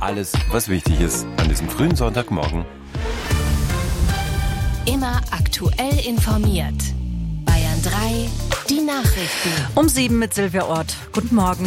alles, was wichtig ist an diesem frühen Sonntagmorgen. Immer aktuell informiert. Bayern 3, die Nachrichten. Um 7 mit Silvia Ort. Guten Morgen.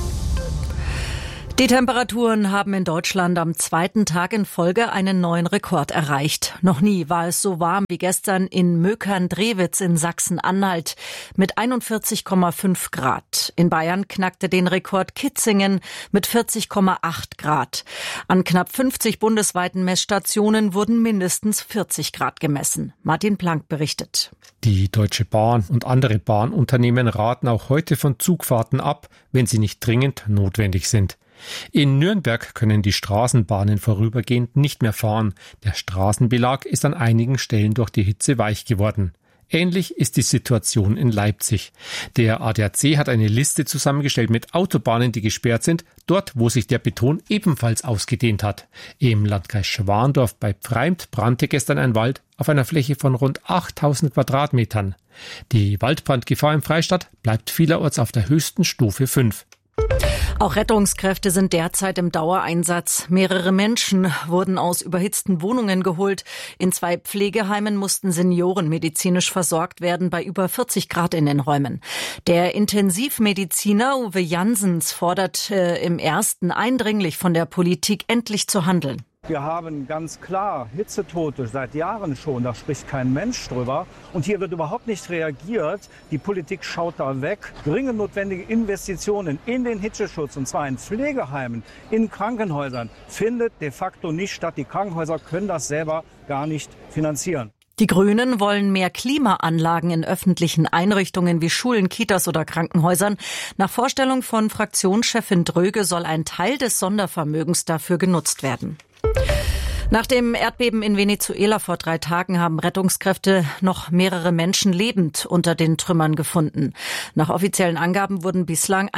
Die Temperaturen haben in Deutschland am zweiten Tag in Folge einen neuen Rekord erreicht. Noch nie war es so warm wie gestern in Möckern-Drewitz in Sachsen-Anhalt mit 41,5 Grad. In Bayern knackte den Rekord Kitzingen mit 40,8 Grad. An knapp 50 bundesweiten Messstationen wurden mindestens 40 Grad gemessen. Martin Planck berichtet. Die Deutsche Bahn und andere Bahnunternehmen raten auch heute von Zugfahrten ab, wenn sie nicht dringend notwendig sind. In Nürnberg können die Straßenbahnen vorübergehend nicht mehr fahren. Der Straßenbelag ist an einigen Stellen durch die Hitze weich geworden. Ähnlich ist die Situation in Leipzig. Der ADAC hat eine Liste zusammengestellt mit Autobahnen, die gesperrt sind, dort, wo sich der Beton ebenfalls ausgedehnt hat. Im Landkreis Schwandorf bei Pfreimd brannte gestern ein Wald auf einer Fläche von rund 8000 Quadratmetern. Die Waldbrandgefahr im Freistaat bleibt vielerorts auf der höchsten Stufe 5. Auch Rettungskräfte sind derzeit im Dauereinsatz. Mehrere Menschen wurden aus überhitzten Wohnungen geholt. In 2 Pflegeheimen mussten Senioren medizinisch versorgt werden bei über 40 Grad in den Räumen. Der Intensivmediziner Uwe Janssens fordert im Ersten eindringlich von der Politik, endlich zu handeln. Wir haben ganz klar Hitzetote seit Jahren schon, da spricht kein Mensch drüber. Und hier wird überhaupt nicht reagiert. Die Politik schaut da weg. Dringend notwendige Investitionen in den Hitzeschutz, und zwar in Pflegeheimen, in Krankenhäusern, findet de facto nicht statt. Die Krankenhäuser können das selber gar nicht finanzieren. Die Grünen wollen mehr Klimaanlagen in öffentlichen Einrichtungen wie Schulen, Kitas oder Krankenhäusern. Nach Vorstellung von Fraktionschefin Dröge soll ein Teil des Sondervermögens dafür genutzt werden. Nach dem Erdbeben in Venezuela vor 3 Tagen haben Rettungskräfte noch mehrere Menschen lebend unter den Trümmern gefunden. Nach offiziellen Angaben wurden bislang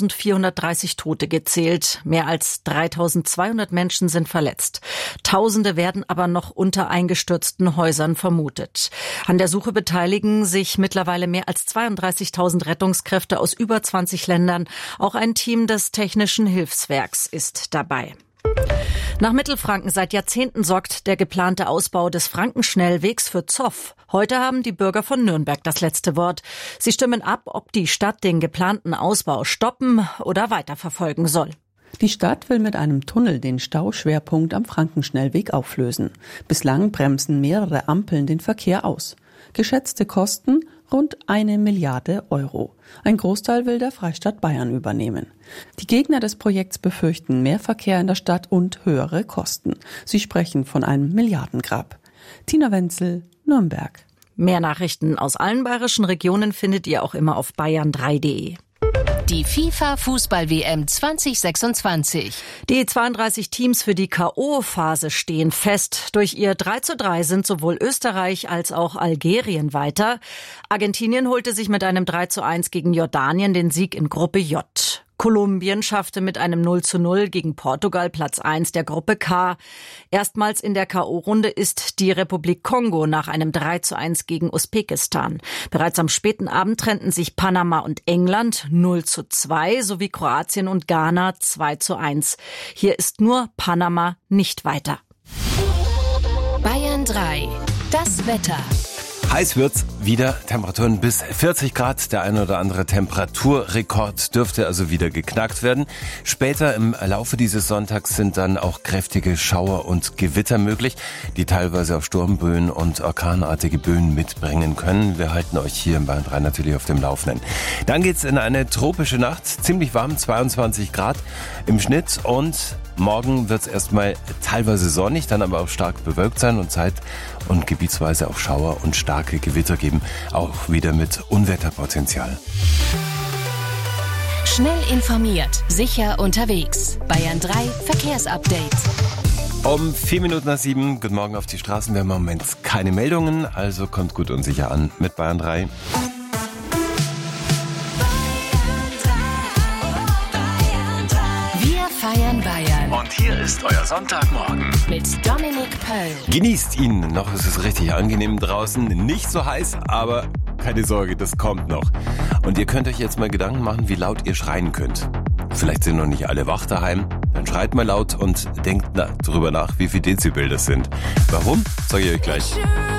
1430 Tote gezählt. Mehr als 3200 Menschen sind verletzt. Tausende werden aber noch unter eingestürzten Häusern vermutet. An der Suche beteiligen sich mittlerweile mehr als 32.000 Rettungskräfte aus über 20 Ländern. Auch ein Team des Technischen Hilfswerks ist dabei. Nach Mittelfranken seit Jahrzehnten sorgt der geplante Ausbau des Frankenschnellwegs für Zoff. Heute haben die Bürger von Nürnberg das letzte Wort. Sie stimmen ab, ob die Stadt den geplanten Ausbau stoppen oder weiterverfolgen soll. Die Stadt will mit einem Tunnel den Stauschwerpunkt am Frankenschnellweg auflösen. Bislang bremsen mehrere Ampeln den Verkehr aus. Geschätzte Kosten rund 1 Milliarde Euro. Ein Großteil will der Freistaat Bayern übernehmen. Die Gegner des Projekts befürchten mehr Verkehr in der Stadt und höhere Kosten. Sie sprechen von einem Milliardengrab. Tina Wenzel, Nürnberg. Mehr Nachrichten aus allen bayerischen Regionen findet ihr auch immer auf bayern3.de. Die FIFA-Fußball-WM 2026. Die 32 Teams für die K.O.-Phase stehen fest. Durch ihr 3:3 sind sowohl Österreich als auch Algerien weiter. Argentinien holte sich mit einem 3:1 gegen Jordanien den Sieg in Gruppe J. Kolumbien schaffte mit einem 0:0 gegen Portugal Platz 1 der Gruppe K. Erstmals in der K.O.-Runde ist die Republik Kongo nach einem 3:1 gegen Usbekistan. Bereits am späten Abend trennten sich Panama und England 0:2 sowie Kroatien und Ghana 2:1. Hier ist nur Panama nicht weiter. Bayern 3, das Wetter. Heiß wird's wieder, Temperaturen bis 40 Grad. Der eine oder andere Temperaturrekord dürfte also wieder geknackt werden. Später im Laufe dieses Sonntags sind dann auch kräftige Schauer und Gewitter möglich, die teilweise auch Sturmböen und orkanartige Böen mitbringen können. Wir halten euch hier im Bayern 3 natürlich auf dem Laufenden. Dann geht's in eine tropische Nacht, ziemlich warm, 22 Grad im Schnitt, und morgen wird's erstmal teilweise sonnig, dann aber auch stark bewölkt sein und zeit- und gebietsweise auch Schauer und starke Gewitter geben, auch wieder mit Unwetterpotenzial. Schnell informiert, sicher unterwegs. Bayern 3 Verkehrsupdate. Um 7:04, guten Morgen auf die Straßen. Wir haben im Moment keine Meldungen, also kommt gut und sicher an mit Bayern 3. Wir feiern Bayern. Und hier ist euer Sonntagmorgen. Mit Dominik Pöll. Genießt ihn, noch ist es richtig angenehm draußen, nicht so heiß, aber keine Sorge, das kommt noch. Und ihr könnt euch jetzt mal Gedanken machen, wie laut ihr schreien könnt. Vielleicht sind noch nicht alle wach daheim, Dann schreit mal laut und denkt darüber nach, wie viel Dezibel das sind. Warum? Sage ich euch gleich.